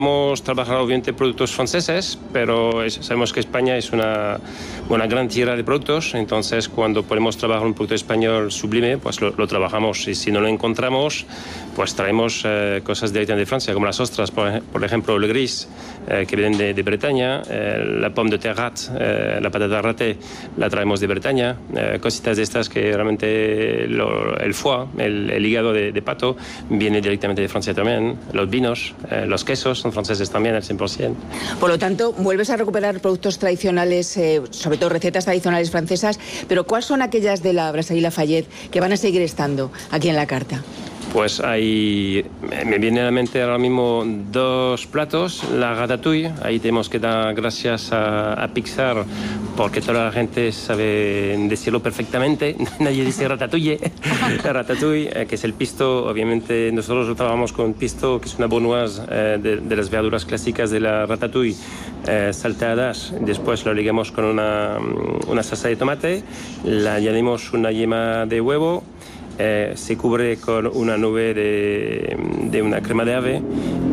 Hemos trabajado obviamente productos franceses, pero sabemos que España es una gran tierra de productos, entonces cuando podemos trabajar un producto español sublime, pues lo trabajamos, y si no lo encontramos, pues traemos cosas directamente de Francia, como las ostras, por ejemplo, el gris, que vienen de Bretaña, la pomme de terre, la patata raté, la traemos de Bretaña, cositas de estas que realmente el foie, el hígado de pato, viene directamente de Francia también, los vinos, los quesos son franceses también al 100%. Por lo tanto, vuelves a recuperar productos tradicionales, sobre todo recetas tradicionales francesas, pero ¿cuáles son aquellas de la Brasserie Lafayette que van a seguir estando aquí en la carta? Pues me viene a la mente ahora mismo dos platos. La ratatouille, ahí tenemos que dar gracias a Pixar, porque toda la gente sabe decirlo perfectamente. Nadie dice ratatouille. La ratatouille, que es el pisto. Obviamente nosotros trabajamos con pisto, que es una bonnoise de las verduras clásicas de la ratatouille, salteadas. Después lo ligamos con una salsa de tomate, le añadimos una yema de huevo. Se cubre con una nube de una crema de ave,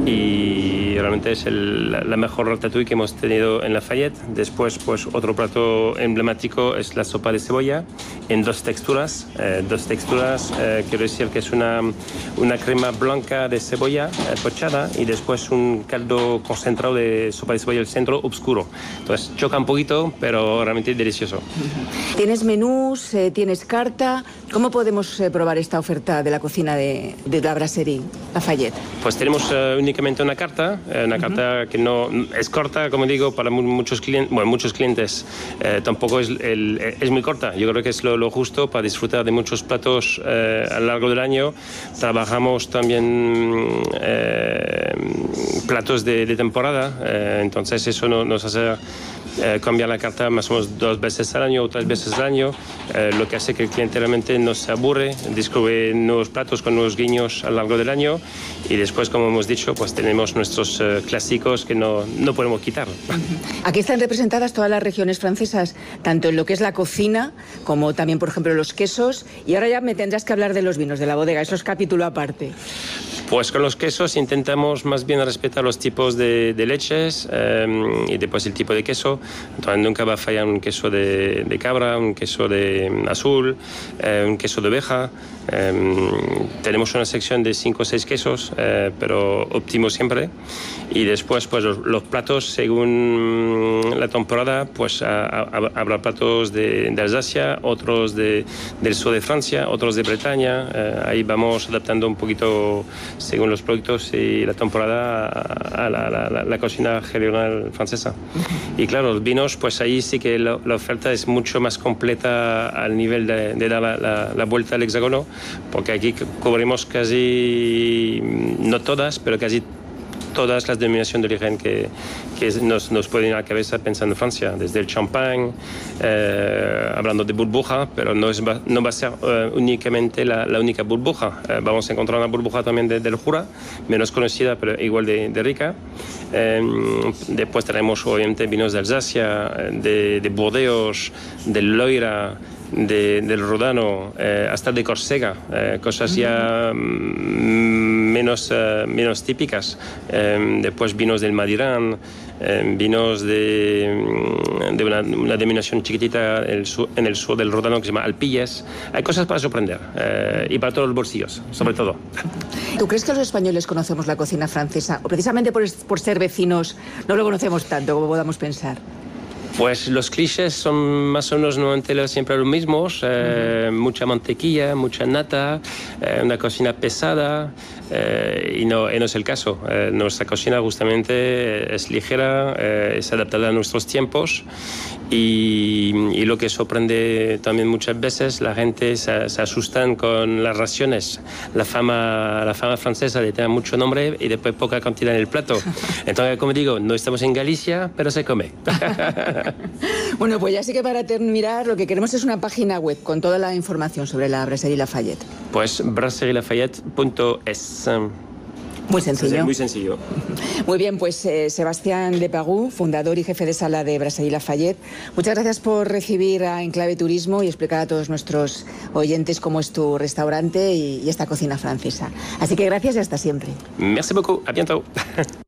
y realmente es la mejor ratatouille que hemos tenido en Lafayette. Después, pues otro plato emblemático es la sopa de cebolla en dos texturas. Quiero decir que es una crema blanca de cebolla pochada, y después un caldo concentrado de sopa de cebolla al centro oscuro. Entonces choca un poquito, pero realmente es delicioso. ¿Tienes menús? ¿Tienes carta? ¿Cómo podemos probar esta oferta de la cocina de la Brasserie Lafayette? Pues tenemos únicamente una carta que no es corta, como digo, para muchos clientes. Tampoco es muy corta. Yo creo que es lo justo para disfrutar de muchos platos a lo largo del año. Trabajamos también platos de temporada, entonces eso nos hace cambiar la carta más o menos 2 veces al año o 3 veces al año, lo que hace que el cliente realmente no se aburre, descubre nuevos platos con nuevos guiños a lo largo del año, y después, como hemos dicho, pues tenemos nuestros clásicos que no podemos quitar. Aquí están representadas todas las regiones francesas, tanto en lo que es la cocina como también, por ejemplo, los quesos, y ahora ya me tendrás que hablar de los vinos de la bodega, eso es capítulo aparte. Pues con los quesos intentamos más bien respetar los tipos de leches y después el tipo de queso. Entonces nunca va a fallar un queso de cabra, un queso de azul, un queso de oveja. Tenemos una sección de 5 o 6 quesos, pero óptimo siempre. Y después, pues los platos, según la temporada, pues habrá platos de Alsacia, otros del sur de Francia, otros de Bretaña. Ahí vamos adaptando un poquito, según los productos y la temporada, a la cocina regional francesa. Y claro, los vinos, pues ahí sí que la oferta es mucho más completa al nivel de dar la vuelta al hexágono, porque aquí cubrimos casi, no todas, pero casi todas las denominaciones de origen que nos pueden ir a la cabeza pensando en Francia, desde el champán, hablando de burbuja, pero no va a ser únicamente la única burbuja. Vamos a encontrar una burbuja también del Jura, menos conocida, pero igual de rica. Después tenemos obviamente vinos de Alsacia, de Burdeos, del Loira, del Rodano, hasta de Córcega, cosas ya menos típicas. Después vinos del Madirán, vinos de una denominación chiquitita en el sur del Rodano que se llama Alpilles. Hay cosas para sorprender y para todos los bolsillos, sobre todo. ¿Tú crees que los españoles conocemos la cocina francesa, o precisamente por ser vecinos no lo conocemos tanto como podamos pensar? Pues los clichés son más o menos normalmente siempre los mismos, mucha mantequilla, mucha nata, una cocina pesada, y no es el caso. Nuestra cocina justamente es ligera, es adaptada a nuestros tiempos, y lo que sorprende también muchas veces, la gente se asustan con las raciones. La fama francesa le da mucho nombre y después poca cantidad en el plato. Entonces, como digo, no estamos en Galicia, pero se come. Bueno, pues ya sí que para terminar lo que queremos es una página web con toda la información sobre la Brasserie Lafayette. Pues brasserie-lafayette.es. Muy sencillo. Muy sencillo. Muy bien, pues Sebastián Leparoux, fundador y jefe de sala de Brasserie Lafayette, muchas gracias por recibir a Enclave Turismo y explicar a todos nuestros oyentes cómo es tu restaurante y esta cocina francesa. Así que gracias y hasta siempre. Merci beaucoup. À bientôt.